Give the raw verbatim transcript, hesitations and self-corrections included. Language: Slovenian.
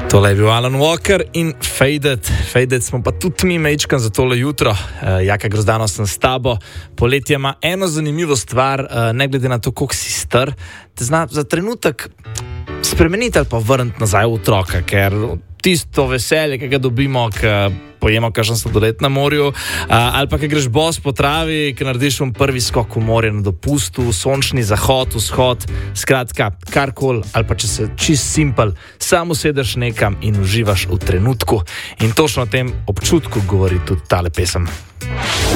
Tole je bil Alan Walker in Faded. Faded smo pa tudi mi mečkam za tole jutro. Uh, Jaka Grozdano sem s tabo. Poletje ima eno zanimivo stvar, uh, ne glede na to, koliko si star, te zna za trenutek spremeniti ali pa vrniti nazaj v otroka, ker tisto veselje, ki ga dobimo, ki pojemo kakšen sladoled na morju, ali pa ki greš bos po travi, ki narediš vam prvi skok v morje na dopustu, sončni zahod, vzhod, skratka, karkoli, ali pa če se čist simpel, samo sedeš nekam in uživaš v trenutku. In točno o tem občutku govori tudi tale pesem.